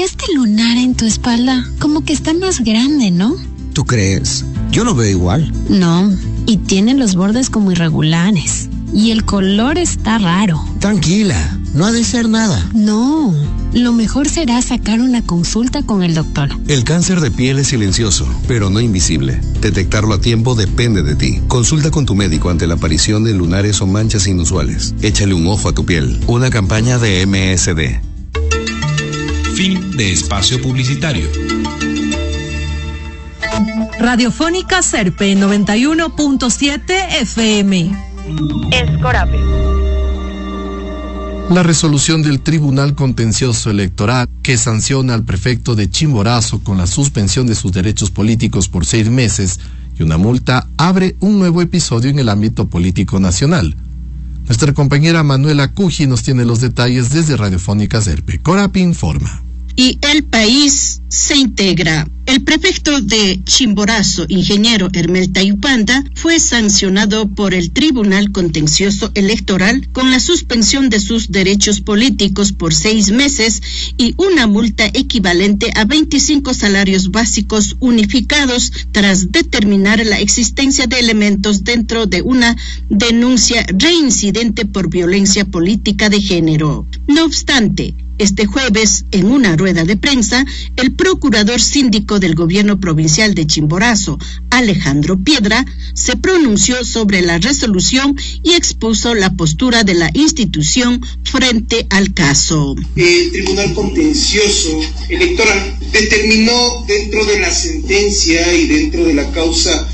este lunar en tu espalda como que está más grande, ¿no? ¿Tú crees? Yo lo veo igual. No, y tiene los bordes como irregulares. Y el color está raro. Tranquila, no ha de ser nada. No, lo mejor será sacar una consulta con el doctor. El cáncer de piel es silencioso, pero no invisible. Detectarlo a tiempo depende de ti. Consulta con tu médico ante la aparición de lunares o manchas inusuales. Échale un ojo a tu piel. Una campaña de MSD. Fin de espacio publicitario. Radiofónica Serpe 91.7 FM. Es Corape. La resolución del Tribunal Contencioso Electoral que sanciona al prefecto de Chimborazo con la suspensión de sus derechos políticos por 6 meses y una multa abre un nuevo episodio en el ámbito político nacional. Nuestra compañera Manuela Cuji nos tiene los detalles desde Radiofónica Serpe. Corapi informa. Y el país se integra. El prefecto de Chimborazo, ingeniero Hermel Tayupanda, fue sancionado por el Tribunal Contencioso Electoral con la suspensión de sus derechos políticos por 6 meses y una multa equivalente a 25 salarios básicos unificados tras determinar la existencia de elementos dentro de una denuncia reincidente por violencia política de género. No obstante, este jueves, en una rueda de prensa, el procurador síndico del gobierno provincial de Chimborazo, Alejandro Piedra, se pronunció sobre la resolución y expuso la postura de la institución frente al caso. El Tribunal Contencioso Electoral determinó dentro de la sentencia y dentro de la causa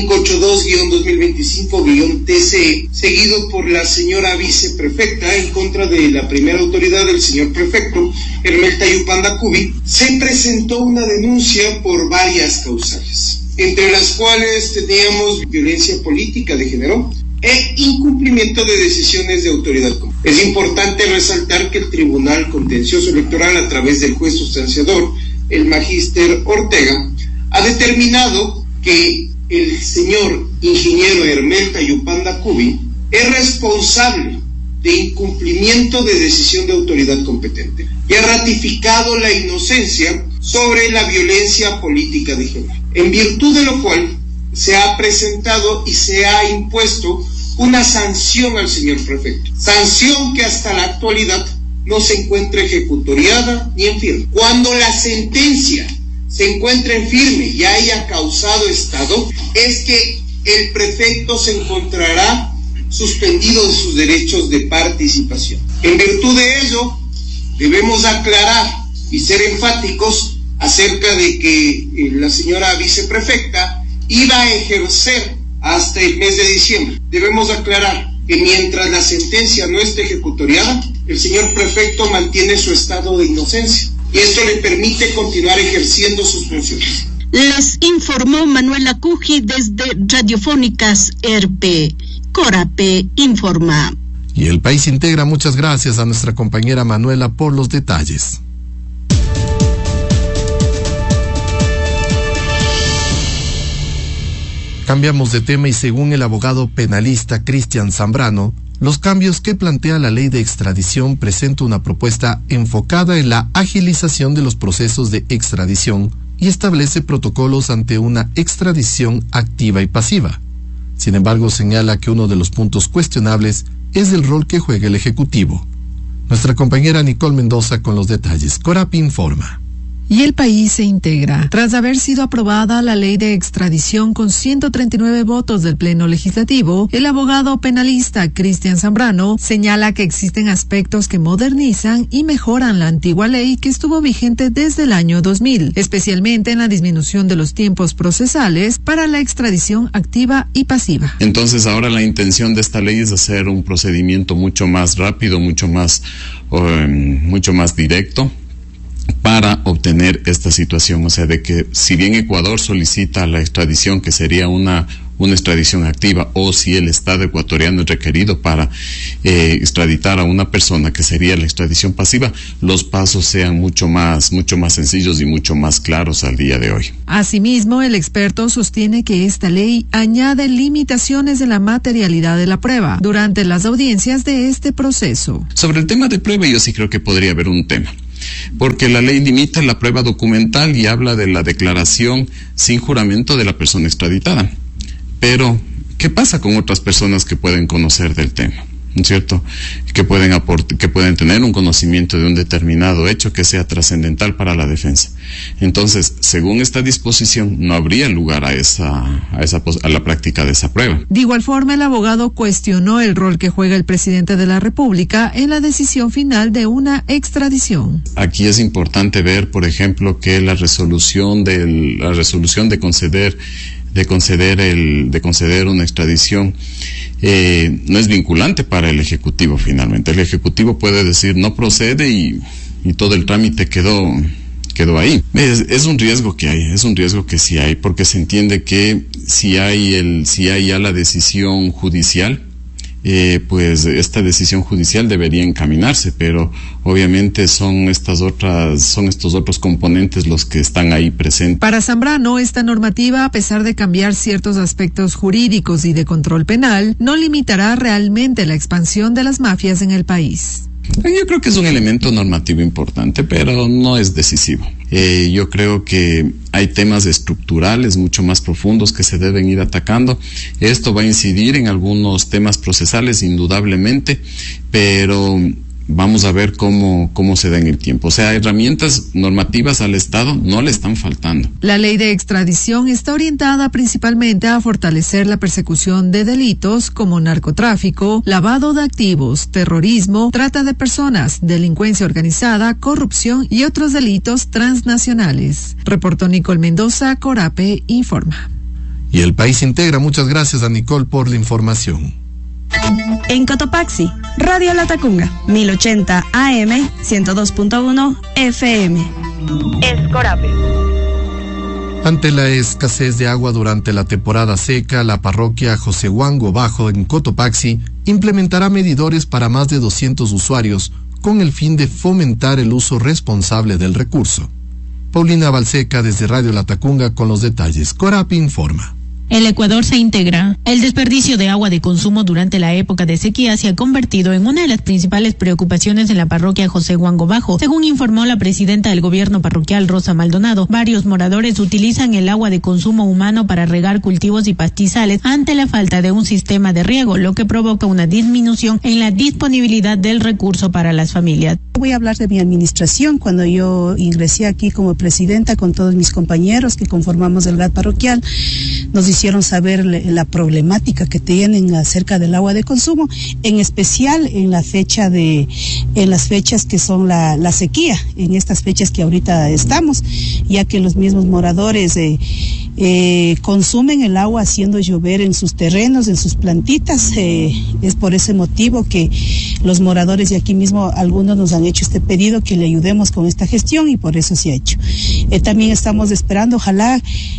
582-2025-TCE, seguido por la señora viceprefecta en contra de la primera autoridad del señor prefecto, Hermel Tayupanda Cubi, se presentó una denuncia por varias causales, entre las cuales teníamos violencia política de género e incumplimiento de decisiones de autoridad. Es importante resaltar que el Tribunal Contencioso Electoral, a través del juez sustanciador, el magíster Ortega, ha determinado que el señor ingeniero Hermel Tayupanda Cubi es responsable de incumplimiento de decisión de autoridad competente y ha ratificado la inocencia sobre la violencia política de género, en virtud de lo cual se ha presentado y se ha impuesto una sanción al señor prefecto, sanción que hasta la actualidad no se encuentra ejecutoriada ni en firme. Cuando la sentencia se encuentra en firme y haya causado estado, es que el prefecto se encontrará suspendido de sus derechos de participación. En virtud de ello, debemos aclarar y ser enfáticos acerca de que la señora viceprefecta iba a ejercer hasta el mes de diciembre. Debemos aclarar que mientras la sentencia no esté ejecutoriada, el señor prefecto mantiene su estado de inocencia y esto le permite continuar ejerciendo sus funciones. Les informó Manuela Cuji desde Radiofónicas ERP. Corape informa. Y el país integra. Muchas gracias a nuestra compañera Manuela por los detalles. Cambiamos de tema y según el abogado penalista Cristian Zambrano, los cambios que plantea la ley de extradición presenta una propuesta enfocada en la agilización de los procesos de extradición y establece protocolos ante una extradición activa y pasiva. Sin embargo, señala que uno de los puntos cuestionables es el rol que juega el Ejecutivo. Nuestra compañera Nicole Mendoza con los detalles. Corapi informa. Y el país se integra. Tras haber sido aprobada la ley de extradición con 139 votos del Pleno Legislativo, el abogado penalista Cristian Zambrano señala que existen aspectos que modernizan y mejoran la antigua ley que estuvo vigente desde el año 2000, especialmente en la disminución de los tiempos procesales para la extradición activa y pasiva. Entonces ahora la intención de esta ley es hacer un procedimiento mucho más rápido, mucho más directo, para obtener esta situación, o sea, de que si bien Ecuador solicita la extradición, que sería una extradición activa, o si el Estado ecuatoriano es requerido para extraditar a una persona, que sería la extradición pasiva, los pasos sean mucho más sencillos y mucho más claros al día de hoy. Asimismo, el experto sostiene que esta ley añade limitaciones en la materialidad de la prueba durante las audiencias de este proceso. Sobre el tema de prueba, yo sí creo que podría haber un tema. porque la ley limita la prueba documental y habla de la declaración sin juramento de la persona extraditada. Pero, ¿qué pasa con otras personas que pueden conocer del tema? ¿No es cierto? Que pueden tener un conocimiento de un determinado hecho que sea trascendental para la defensa. Entonces, según esta disposición, no habría lugar a la práctica de esa prueba. De igual forma, el abogado cuestionó el rol que juega el presidente de la República en la decisión final de una extradición. Aquí es importante ver, por ejemplo, que la resolución de conceder una extradición no es vinculante para el Ejecutivo finalmente. El Ejecutivo puede decir no procede y todo el trámite quedó ahí. Es un riesgo que sí hay, porque se entiende que si hay ya la decisión judicial, pues esta decisión judicial debería encaminarse, pero obviamente son estos otros componentes los que están ahí presentes. Para Zambrano, esta normativa, a pesar de cambiar ciertos aspectos jurídicos y de control penal, no limitará realmente la expansión de las mafias en el país. Yo creo que es un elemento normativo importante, pero no es decisivo. Yo creo que hay temas estructurales mucho más profundos que se deben ir atacando. Esto va a incidir en algunos temas procesales, indudablemente, pero vamos a ver cómo se da en el tiempo. O sea, herramientas normativas al Estado no le están faltando. La ley de extradición está orientada principalmente a fortalecer la persecución de delitos como narcotráfico, lavado de activos, terrorismo, trata de personas, delincuencia organizada, corrupción y otros delitos transnacionales. Reportó Nicole Mendoza, Corape Informa. Y el país integra. Muchas gracias a Nicole por la información. En Cotopaxi, Radio La Tacunga, 1080 AM, 102.1 FM. Escorape. Ante la escasez de agua durante la temporada seca, la parroquia José Huango Bajo en Cotopaxi implementará medidores para más de 200 usuarios con el fin de fomentar el uso responsable del recurso. Paulina Balseca desde Radio La Tacunga con los detalles. Corapi informa. El Ecuador se integra. El desperdicio de agua de consumo durante la época de sequía se ha convertido en una de las principales preocupaciones en la parroquia José Huango Bajo. Según informó la presidenta del gobierno parroquial, Rosa Maldonado, varios moradores utilizan el agua de consumo humano para regar cultivos y pastizales ante la falta de un sistema de riego, lo que provoca una disminución en la disponibilidad del recurso para las familias. Voy a hablar de mi administración. Cuando yo ingresé aquí como presidenta con todos mis compañeros que conformamos el GAT parroquial, nos hicieron saber la problemática que tienen acerca del agua de consumo, en especial en las fechas que son la sequía, en estas fechas que ahorita estamos, ya que los mismos moradores consumen el agua haciendo llover en sus terrenos, en sus plantitas. Es por ese motivo que los moradores de aquí mismo, algunos nos han hecho este pedido que le ayudemos con esta gestión y por eso se ha hecho. También estamos esperando, ojalá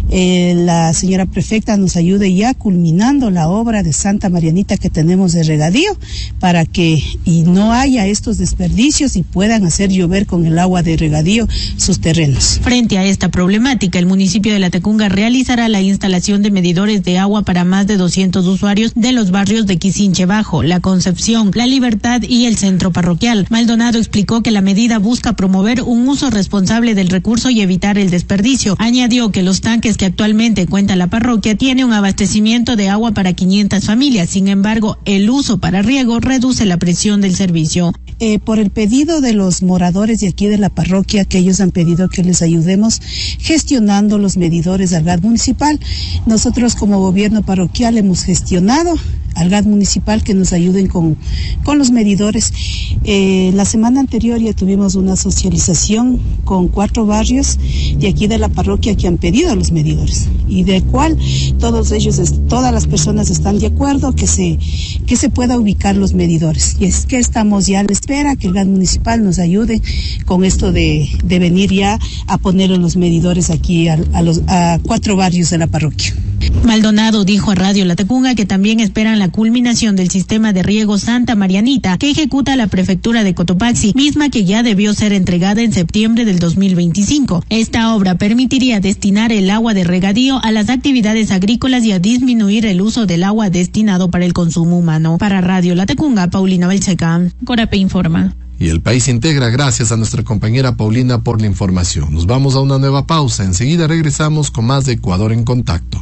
la señora prefecta nos ayude ya culminando la obra de Santa Marianita que tenemos de regadío para que no haya estos desperdicios y puedan hacer llover con el agua de regadío sus terrenos. Frente a esta problemática, el municipio de La Tacunga realizará la instalación de medidores de agua para más de 200 usuarios de los barrios de Quisinche Bajo, La Concepción, La Libertad y el centro parroquial. Maldonado explicó que la medida busca promover un uso responsable del recurso y evitar el desperdicio. Añadió que los tanques que actualmente cuenta la parroquia tiene un abastecimiento de agua para 500 familias. Sin embargo, el uso para riego reduce la presión del servicio. Por el pedido de los moradores de aquí de la parroquia, que ellos han pedido que les ayudemos gestionando los medidores al GAT municipal, nosotros como gobierno parroquial hemos gestionado al GAT municipal que nos ayuden con los medidores. La semana anterior ya tuvimos una socialización con 4 barrios de aquí de la parroquia que han pedido los medidores y de cual todas las personas están de acuerdo que se pueda ubicar los medidores. Y es que estamos ya a la espera que el GAT municipal nos ayude con esto de venir ya a poner los medidores aquí a 4 barrios de la parroquia. Maldonado dijo a Radio La Tacunga que también esperan la culminación del sistema de riego Santa Marianita que ejecuta la prefectura de Cotopaxi, misma que ya debió ser entregada en septiembre del 2025. Esta obra permitiría destinar el agua de regadío a las actividades agrícolas y a disminuir el uso del agua destinado para el consumo humano. Para Radio La Tacunga, Paulina Balseca, Corape informa. Y el país se integra gracias a nuestra compañera Paulina por la información. Nos vamos a una nueva pausa. Enseguida regresamos con más de Ecuador en Contacto.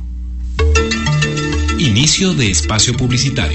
Inicio de espacio publicitario.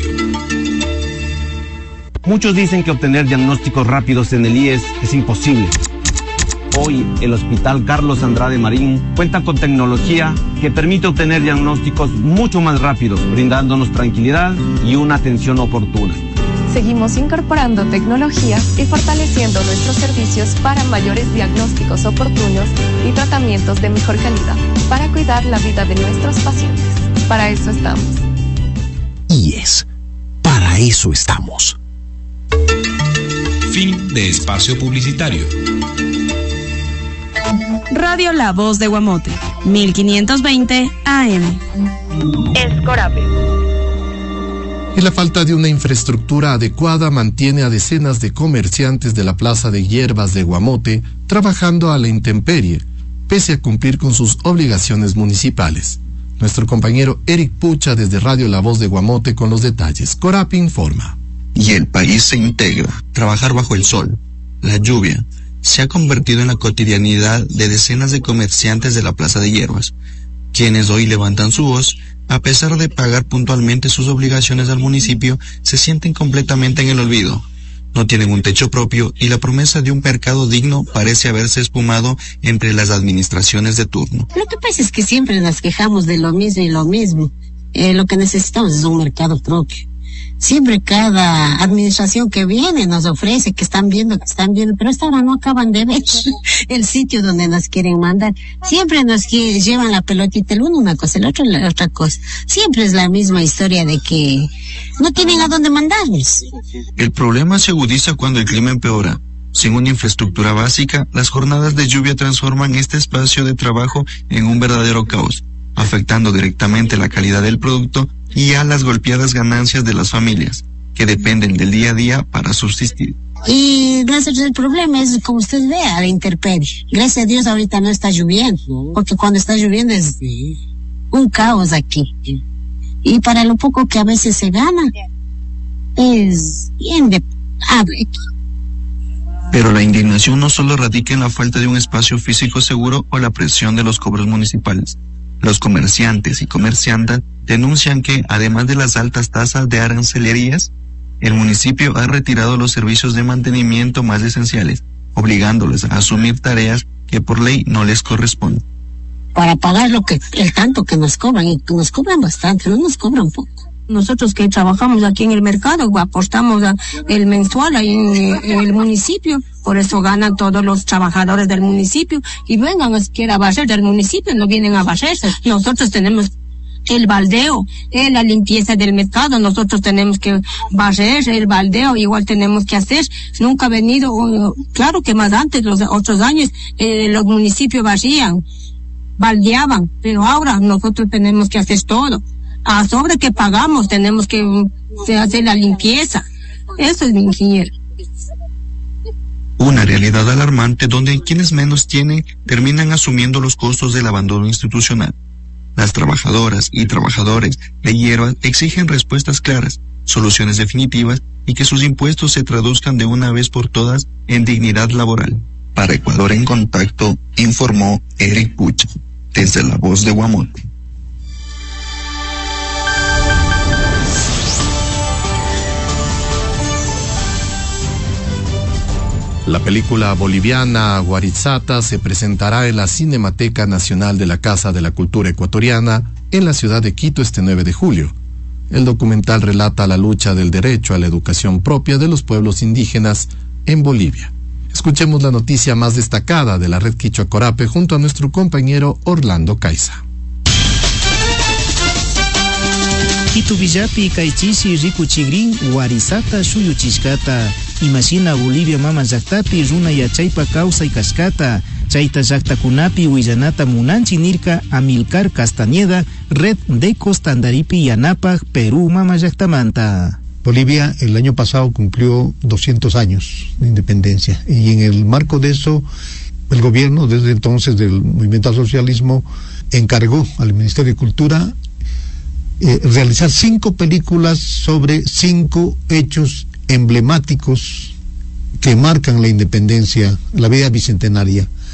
Muchos dicen que obtener diagnósticos rápidos en el IES es imposible. Hoy, el Hospital Carlos Andrade Marín cuenta con tecnología que permite obtener diagnósticos mucho más rápidos, brindándonos tranquilidad y una atención oportuna. Seguimos incorporando tecnología y fortaleciendo nuestros servicios para mayores diagnósticos oportunos y tratamientos de mejor calidad, para cuidar la vida de nuestros pacientes. Para eso estamos. IES, para eso estamos. Fin de espacio publicitario. Radio La Voz de Guamote, 1520 AM. Escorape. Y la falta de una infraestructura adecuada mantiene a decenas de comerciantes de la Plaza de Hierbas de Guamote trabajando a la intemperie, pese a cumplir con sus obligaciones municipales. Nuestro compañero Eric Pucha desde Radio La Voz de Guamote con los detalles. Corapi informa. Y el país se integra. Trabajar bajo el sol, la lluvia, se ha convertido en la cotidianidad de decenas de comerciantes de la Plaza de Hierbas, quienes hoy levantan su voz. A pesar de pagar puntualmente sus obligaciones al municipio, se sienten completamente en el olvido. No tienen un techo propio y la promesa de un mercado digno parece haberse esfumado entre las administraciones de turno. Lo que pasa es que siempre nos quejamos de lo mismo y lo mismo. Lo que necesitamos es un mercado propio. Siempre cada administración que viene nos ofrece que están viendo, pero hasta ahora no acaban de ver el sitio donde nos quieren mandar. Siempre nos llevan la pelotita, el uno una cosa, el otro la otra cosa. Siempre es la misma historia de que no tienen a dónde mandarnos. El problema se agudiza cuando el clima empeora. Sin una infraestructura básica, las jornadas de lluvia transforman este espacio de trabajo en un verdadero caos, afectando directamente la calidad del producto y a las golpeadas ganancias de las familias, que dependen del día a día para subsistir. Y gracias al problema es, como usted ve, a la intemperie. Gracias a Dios ahorita no está lloviendo, porque cuando está lloviendo es un caos aquí. Y para lo poco que a veces se gana, es bien de hambre. Pero la indignación no solo radica en la falta de un espacio físico seguro o la presión de los cobros municipales. Los comerciantes y comerciantas denuncian que, además de las altas tasas de arancelerías, el municipio ha retirado los servicios de mantenimiento más esenciales, obligándoles a asumir tareas que por ley no les corresponden. Para pagar el tanto que nos cobran, y nos cobran bastante, no nos cobran poco. Nosotros que trabajamos aquí en el mercado, aportamos el mensual ahí en el municipio, por eso ganan todos los trabajadores del municipio, y vengan a barrer del municipio, no vienen a barrerse. Nosotros tenemos el baldeo, la limpieza del mercado, nosotros tenemos que barrer el baldeo, igual tenemos que hacer. Nunca ha venido, claro que más antes, los otros años, los municipios barrían, baldeaban, pero ahora nosotros tenemos que hacer todo. A sobre que pagamos, tenemos que hacer la limpieza. Eso es mi ingeniero. Una realidad alarmante donde quienes menos tienen terminan asumiendo los costos del abandono institucional. Las trabajadoras y trabajadores de Hierbas exigen respuestas claras, soluciones definitivas y que sus impuestos se traduzcan de una vez por todas en dignidad laboral. Para Ecuador en Contacto, informó Eric Pucha, desde La Voz de Guamote. La película boliviana Guarizata se presentará en la Cinemateca Nacional de la Casa de la Cultura Ecuatoriana en la ciudad de Quito este 9 de julio. El documental relata la lucha del derecho a la educación propia de los pueblos indígenas en Bolivia. Escuchemos la noticia más destacada de la red Quichua Corape junto a nuestro compañero Orlando Caiza. Itubillapi kaychishi rikuchigrin Guarizata shuyuchishkata. Imagina Bolivia mama llaktapi runa yachaypa kawsay kashkata. Chayta llaktakunapi willanata munanchi nirka Amilcar Castañeda, Red de Costandaripi Yanapaj, Perú mama llaktamanta. Bolivia el año pasado cumplió 200 años de independencia y en el marco de eso el gobierno desde entonces del movimiento al socialismo encargó al Ministerio de Cultura realizar 5 películas sobre 5 hechos emblemáticos que marcan la independencia, la vida bicentenaria